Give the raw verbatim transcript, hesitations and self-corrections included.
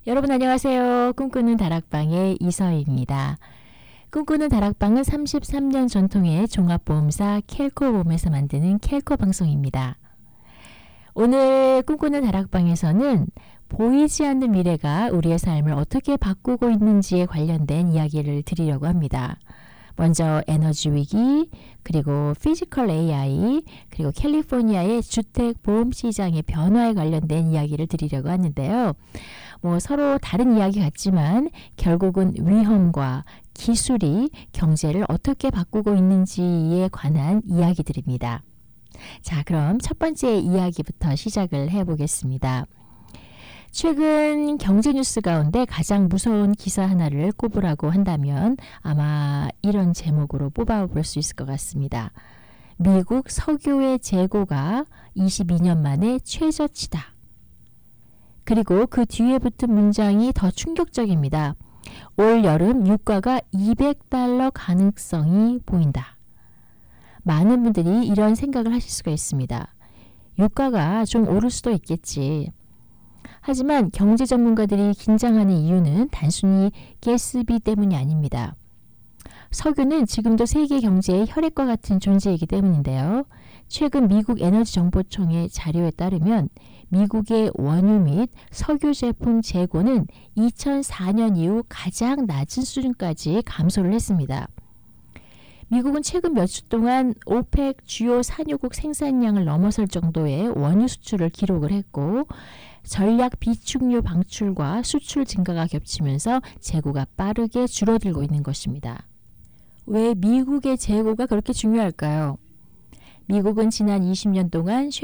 여러분 안녕하세요. 꿈꾸는 다락방의 이서희입니다. 꿈꾸는 다락방은 삼십삼 년 전통의 종합보험사 켈코보험에서 만드는 켈코 방송입니다. 오늘 꿈꾸는 다락방에서는 보이지 않는 미래가 우리의 삶을 어떻게 바꾸고 있는지에 관련된 이야기를 드리려고 합니다. 먼저 에너지 위기, 그리고 피지컬 에이아이, 그리고 캘리포니아의 주택 보험 시장의 변화에 관련된 이야기를 드리려고 하는데요. 뭐 서로 다른 이야기 같지만 결국은 위험과 기술이 경제를 어떻게 바꾸고 있는지에 관한 이야기들입니다. 자, 그럼 첫 번째 이야기부터 시작을 해보겠습니다. 최근 경제 뉴스 가운데 가장 무서운 기사 하나를 꼽으라고 한다면 아마 이런 제목으로 뽑아볼 수 있을 것 같습니다. 미국 석유의 재고가 이십이 년 만에 최저치다. 그리고 그 뒤에 붙은 문장이 더 충격적입니다. 올 여름 유가가 이백 달러 가능성이 보인다. 많은 분들이 이런 생각을 하실 수가 있습니다. 유가가 좀 오를 수도 있겠지. 하지만 경제 전문가들이 긴장하는 이유는 단순히 가스비 때문이 아닙니다. 석유는 지금도 세계 경제의 혈액과 같은 존재이기 때문인데요. 최근 미국 에너지정보청의 자료에 따르면 미국의 원유 및 석유 제품 재고는 이천사 년 이후 가장 낮은 수준까지 감소를 했습니다. 미국은 최근 몇 주 동안 오펙 주요 산유국 생산량을 넘어설 정도의 원유 수출을 기록을 했고 전략 비축유 방출과 수출 증가가 겹치면서 재고가 빠르게 줄어들고 있는 것입니다. 왜 미국의 재고가 그렇게 중요할까요? 미국은 지난 이십 년 동안